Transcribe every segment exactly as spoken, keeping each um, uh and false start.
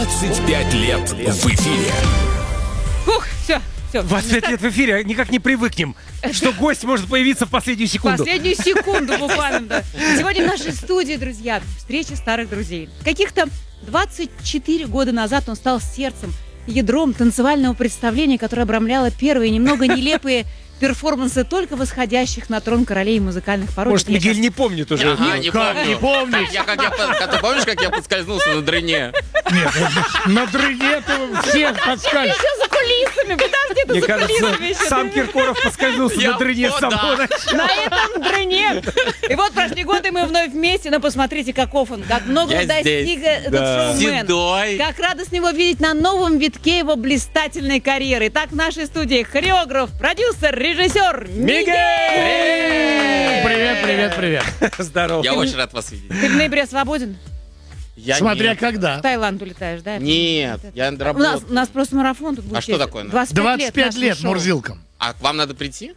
двадцать пять лет в эфире. Ух, все, все. двадцать пять лет в эфире, никак не привыкнем, что гость может появиться в последнюю секунду. Последнюю секунду буквально, да. Сегодня в нашей студии, друзья, встреча старых друзей. Каких-то двадцать четыре года назад он стал сердцем, ядром танцевального представления, которое обрамляло первые немного нелепые перформансы только восходящих на трон королей музыкальных пород. Может, Мигель не помнит уже. Ага, не Как помню. не помнишь? Я, как я, как ты помнишь, как я подскользнулся на дрыне? Нет, на дрыне всех подскажешь. Еще за кулисами, подожди, ты Мне за кажется, кулисами еще. сам Киркоров поскользнулся Я- на дрыне О, с самого да. начала. На этом дрыне. И вот прошли годы, мы вновь вместе, но посмотрите, каков он, как много Я достиг здесь. этот Да. шоумен. Седой. Как радостно его видеть на новом витке его блистательной карьеры. Итак, в нашей студии хореограф, продюсер, режиссер Мигель! Привет, привет, привет. Здорово. Я очень рад вас видеть. Ты в ноябре свободен? Я Смотря нет. В когда. Таиланд улетаешь, да? Нет, я У нас, работаю. у нас просто марафон тут будет. А что такое? двадцать пять, двадцать пять нашему лет шоу. Мурзилкам. А к вам надо прийти?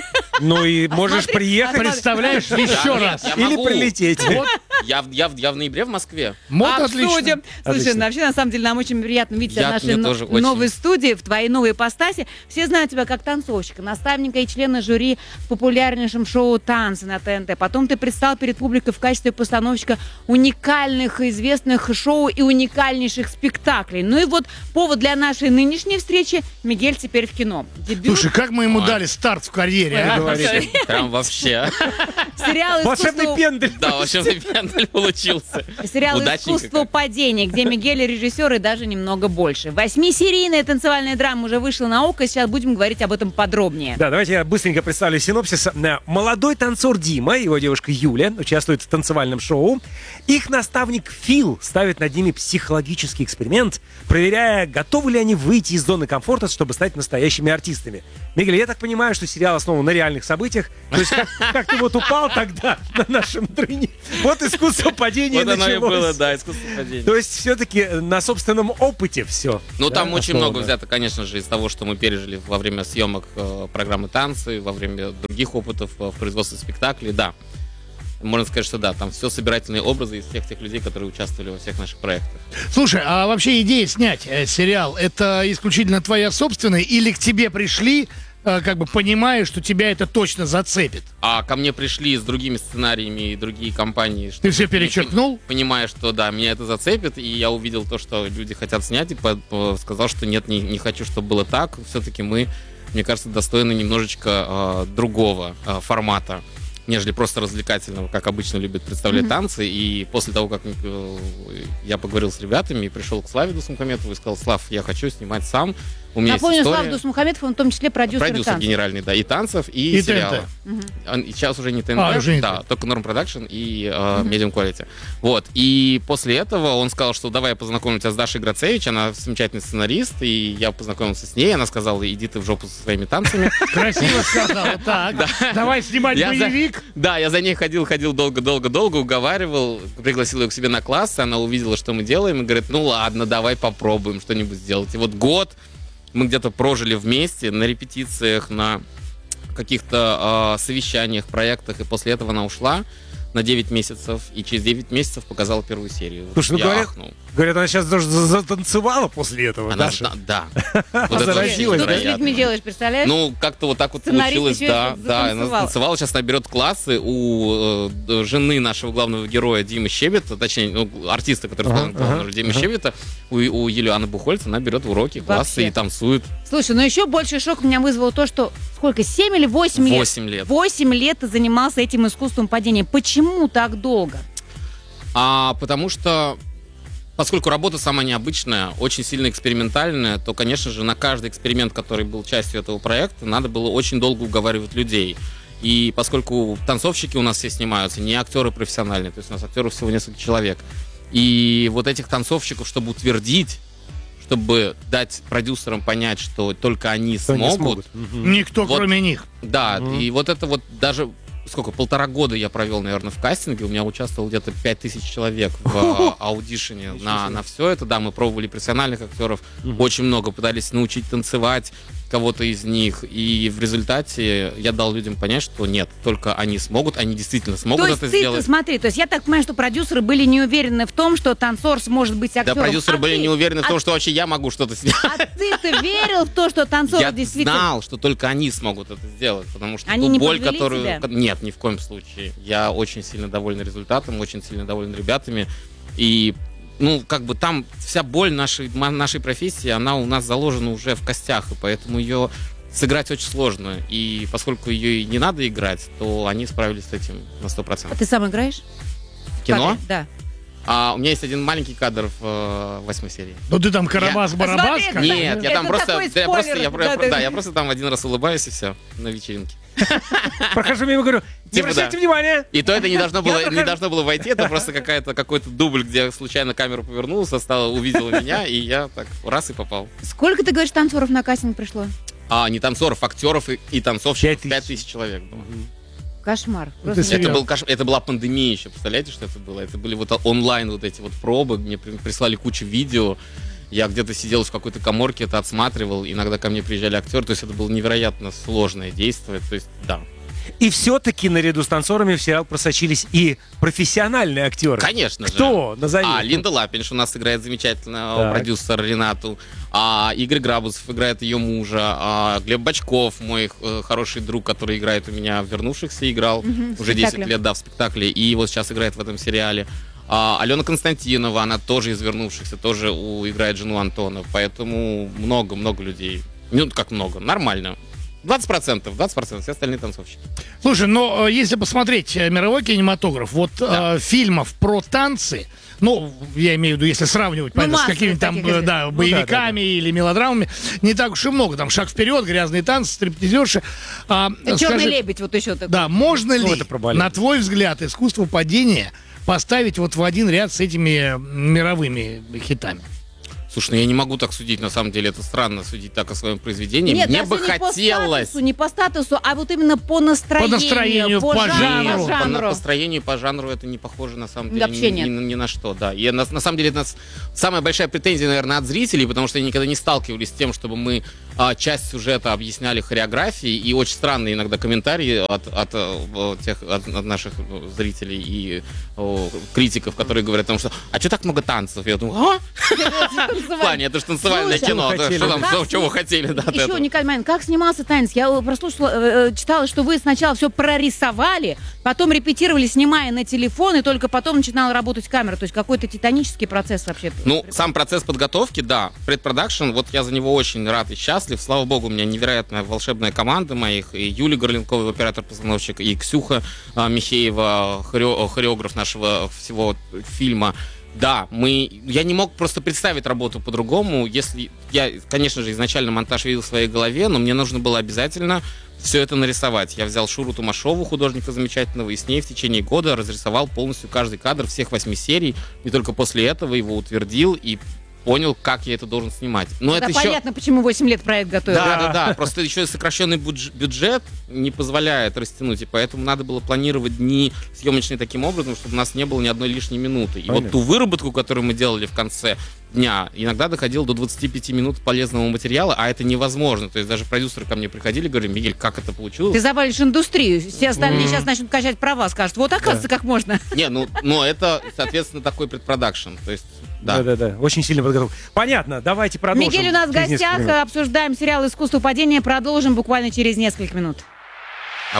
Ну и можешь смотри, приехать Представляешь, еще Я- раз. я или могу. прилететь. Вот, Я, в- я, в- я в ноябре в Москве. вот отлично. Обсудим. Слушай, Отлично. ну, вообще, на самом деле, нам очень приятно видеть тебя в Я- нашей мне но- тоже очень. новой студии, в твоей новой ипостаси. Все знают тебя как танцовщика, наставника и члена жюри в популярнейшем шоу «Танцы» на ТНТ. Потом ты предстал перед публикой в качестве постановщика уникальных и известных шоу и уникальнейших спектаклей. Ну и вот повод для нашей нынешней встречи — Мигель теперь в кино. Дебют Слушай, как мы ему Ой. дали старт в карьере, а? Говорите. Прям вообще. сериала Волшебный «Искусство...» пендель. Да, в общем, пендель получился. Сериал Удачненько «Искусство как. падения», где Мигель режиссер и даже немного больше. Восьмисерийная танцевальная драма уже вышла на ОККО, сейчас будем говорить об этом подробнее. Да, давайте я быстренько представлю синопсис. Э, Молодой танцор Дима и его девушка Юля участвуют в танцевальном шоу. Их наставник Фил ставит над ними психологический эксперимент, проверяя, готовы ли они выйти из зоны комфорта, чтобы стать настоящими артистами. Мигель, я так понимаю, что сериал основан на реальных событиях. То есть как, как ты вот упал тогда на нашем дрыне. Вот искусство падения Вот оно и началось. было, да, искусство падения. То есть все-таки на собственном опыте все. Ну, там очень много взято, конечно же, из того, что мы пережили во время съемок э, программы «Танцы», во время других опытов э, в производстве спектаклей, да. Можно сказать, что да, там все собирательные образы из всех тех людей, которые участвовали во всех наших проектах. Слушай, а вообще идея снять э, сериал, это исключительно твоя собственная или к тебе пришли, э, как бы понимая, что тебя это точно зацепит? А ко мне пришли с другими сценариями и другие компании. Что Ты все перечеркнул? Понимая, что да, меня это зацепит, и я увидел то, что люди хотят снять, и по- по- сказал, что нет, не, не хочу, чтобы было так. Все-таки мы, мне кажется, достойны немножечко э, другого э, формата, нежели просто развлекательного, как обычно любят представлять mm-hmm. танцы. И после того, как э, я поговорил с ребятами и пришел к Славе Дусмухаметову и сказал: Слав, я хочу снимать сам. У меня Напомню, есть Слав история. Дусмухаметов, он в том числе продюсер, Продюсер танцев. генеральный, да, и танцев, и, И сериала. ТНТ. Он- и сейчас уже не ТНТ, А, уже не да, ТНТ. только Norm Production и э, Medium Quality. Вот. И после этого он сказал, что давай я познакомлю тебя с Дашей Грацевич, она замечательный сценарист, и я познакомился с ней, она сказала: иди ты в жопу со своими танцами. Красиво сказала. Так, давай снимать Я за- боевик. Да, я за ней ходил, ходил долго-долго-долго, уговаривал, пригласил ее к себе на класс, она увидела, что мы делаем, и говорит: ну ладно, давай попробуем что-нибудь сделать. И вот год мы где-то прожили вместе на репетициях, на каких-то э, совещаниях, проектах, и после этого она ушла на девять месяцев, и через девять месяцев показала первую серию. Слушай, ну Я говорят, ахнул. говорят, она сейчас даже за- затанцевала после этого, Она Даша. зна- да. Вот это Заразилась, Что очень ты с невероятно. людьми делаешь, представляешь? Ну, как-то вот так вот Сценарист получилось, еще да, и да, она затанцевала. танцевала, сейчас она берет классы у э, жены нашего главного героя Димы Щебета, точнее, ну, артиста, который Ага, сказал главного ага, Димы ага. Щебета, у, у Юлианы Бухольц, она берет уроки, классы Вообще. и танцует Слушай, ну еще больше шок меня вызвало то, что сколько, семь или восемь лет? восемь лет. Восемь лет ты занимался этим искусством падения. Почему так долго? А, потому что, поскольку работа самая необычная, очень сильно экспериментальная, то, конечно же, на каждый эксперимент, который был частью этого проекта, надо было очень долго уговаривать людей. И поскольку танцовщики у нас все снимаются, не актеры профессиональные, то есть у нас актеров всего несколько человек, и вот этих танцовщиков, чтобы утвердить, чтобы дать продюсерам понять, что только они Что они смогут, смогут. Мгм. Никто, Вот. кроме них. да, Мгм. и вот это вот даже сколько, полтора года я провел, наверное, в кастинге, у меня участвовало где-то пять тысяч человек в а, аудишене на, на все это, да, мы пробовали профессиональных актеров, Мгм. очень много, пытались научить танцевать, кого-то из них, и в результате я дал людям понять, что нет, только они смогут, они действительно смогут то это есть ты, сделать. Смотри, то есть я так понимаю, что продюсеры были не уверены в том, что танцор сможет быть актером. Да, продюсеры а были ты, не уверены а, в том, что вообще я могу что-то сделать. А ты-то верил в то, что танцор Я действительно... знал, что только они смогут это сделать, потому что Они ту не боль, подвели которую... тебя? Нет, ни в коем случае. Я очень сильно доволен результатом, очень сильно доволен ребятами, и ну, как бы там вся боль нашей, нашей профессии, она у нас заложена уже в костях, и поэтому ее сыграть очень сложно. И поскольку ее и не надо играть, то они справились с этим на сто А процентов. ты сам играешь? Кино? Кадры? Да. А у меня есть один маленький кадр в э, восьмой серии. Ну ты там Карабас-Барабас? Смотри, как? Нет, я Это там просто, такой да, я просто, спойлер, я, про- да, ты- да, я просто там один раз улыбаюсь и все на вечеринке. Прохожу мимо, говорю, не Типа, обращайте да. внимания. И то это не должно было, Я не прохожу. должно было войти, это просто какая-то какой-то дубль, где случайно камера повернулась, стала, увидела меня, и я так раз и попал. Сколько, ты говоришь, танцоров на кастинг пришло? А не танцоров, актеров и, и танцовщиков. Пять Пять тысяч. тысяч человек было. Кошмар. ты Просто серьезно? Это, был кош- это была пандемия еще, представляете, что это было? Это были вот онлайн вот эти вот пробы, мне при- прислали кучу видео, я где-то сидел в какой-то каморке, это отсматривал, иногда ко мне приезжали актеры, то есть это было невероятно сложное действие, то есть да. И все-таки наряду с танцорами в сериал просочились и профессиональные актеры. Конечно же. Кто? Назови. А, Линда Лапинш у нас играет замечательно, Так. продюсер Ренату. А, Игорь Грабусов играет ее мужа. А, Глеб Бочков, мой э, хороший друг, который играет у меня в «Вернувшихся», играл Мгм, в уже десять спектакле. лет, да, в спектакле. И вот сейчас играет в этом сериале. А, Алена Константинова, она тоже из «Вернувшихся», тоже у, играет жену Антона. Поэтому много-много людей. Ну, как много, нормально. двадцать процентов, двадцать процентов, все остальные танцовщики. Слушай, но э, если посмотреть э, мировой кинематограф, вот Да. э, фильмов про танцы, ну, я имею в виду, если сравнивать, понятно, с масса какими-то там таких э, известных. да, Ну, боевиками или мелодрамами, не так уж и много. Там «Шаг вперед», «Грязные танцы», «Стриптизерши». А, Черный скажи, лебедь вот еще такой. Да, можно Ну, ли, это про балет. на твой взгляд, искусство падения поставить вот в один ряд с этими э, мировыми хитами? Слушай, ну я не могу так судить, на самом деле это странно судить так о своем произведении. Нет, Мне даже бы не по хотелось... статусу, не по статусу, а вот именно по настроению. По настроению, по жанру. жанру. По жанру. на- построению, по жанру это не похоже на самом деле Вообще ни, нет. ни- ни на что, да. И на, на самом деле это нас самая большая претензия, наверное, от зрителей, потому что они никогда не сталкивались с тем, чтобы мы а, часть сюжета объясняли хореографией, и очень странные иногда комментарии от, от, э, тех, от, от наших зрителей и о, критиков, которые говорят о том, что «А что так много танцев?» Я думаю, а? В плане, это же танцевальное Слушай, кино, мы да, хотели. что там, А что- как чего вы сни- хотели, да, от Еще этого? уникальный момент. Как снимался танец? Я э, прослушала, э, э, читала, что вы сначала все прорисовали, потом репетировали, снимая на телефон, и только потом начинала работать камера. То есть какой-то титанический процесс вообще. Ну, сам процесс подготовки, да, предпродакшн, вот я за него очень рад и счастлив. Слава богу, у меня невероятная волшебная команда моих, и Юлия Горленкова, оператор-постановщик, и Ксюха а, Михеева, хоре- хореограф нашего всего фильма. Да, мы, я не мог просто представить работу по-другому, если я, конечно же, изначально монтаж видел в своей голове, но мне нужно было обязательно все это нарисовать. Я взял Шуру Тумашову, художника замечательного, и с ней в течение года разрисовал полностью каждый кадр всех восьми серий, и только после этого его утвердил и понял, как я это должен снимать. Но Да, это еще... понятно, почему восемь лет проект готовил. Да, да, да. Просто еще сокращенный будж- бюджет не позволяет растянуть, и поэтому надо было планировать дни съемочные таким образом, чтобы у нас не было ни одной лишней минуты. И Понятно. вот ту выработку, которую мы делали в конце дня, иногда доходило до двадцати пяти минут полезного материала, а это невозможно. То есть даже продюсеры ко мне приходили и говорили: «Мигель, как это получилось?» Ты забавишь индустрию. Все остальные сейчас начнут качать права, скажут, вот оказывается, как можно. Не, ну, но это, соответственно, такой предпродакшн. То есть, да. Да-да-да, очень сильно подготовлен. Понятно, давайте продолжим. Мигель у нас в через несколько гостях. минут. Обсуждаем сериал «Искусство падения». Продолжим буквально через несколько минут.